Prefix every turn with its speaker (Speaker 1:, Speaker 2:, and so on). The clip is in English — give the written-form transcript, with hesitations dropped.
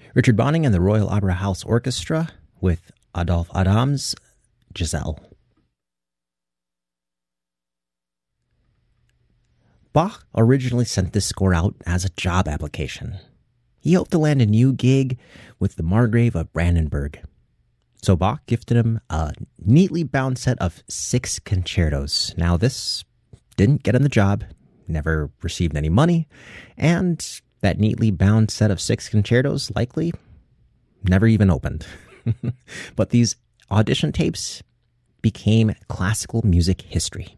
Speaker 1: Richard Bonning and the Royal Opera House Orchestra with Adolphe Adam's Giselle. Bach originally sent this score out as a job application. He hoped to land a new gig with the Margrave of Brandenburg. So Bach gifted him a neatly bound set of 6 concertos. Now, this didn't get him the job, never received any money, and that neatly bound set of 6 concertos likely never even opened. But these audition tapes became classical music history.